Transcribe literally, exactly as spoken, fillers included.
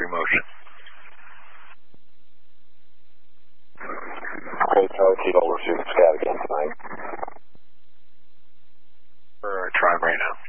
your motion. Okay, Charlie Kilo, we're shooting scat again tonight. We're trying right now.